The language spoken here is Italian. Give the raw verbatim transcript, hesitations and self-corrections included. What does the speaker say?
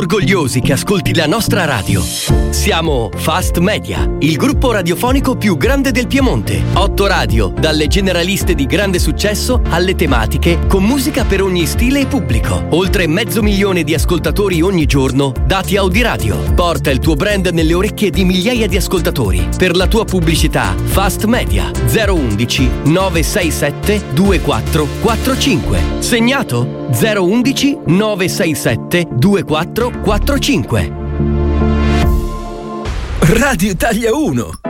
orgogliosi che ascolti la nostra radio. Siamo Fast Media, il gruppo radiofonico più grande del Piemonte. Otto radio, dalle generaliste di grande successo alle tematiche, con musica per ogni stile e pubblico. Oltre mezzo milione di ascoltatori ogni giorno, dati Audiradio. Porta il tuo brand nelle orecchie di migliaia di ascoltatori. Per la tua pubblicità, Fast Media zero undici nove sei sette due quattro quattro cinque. Segnato? zero undici nove sei sette due quattro quattro cinque. Radio Italia uno.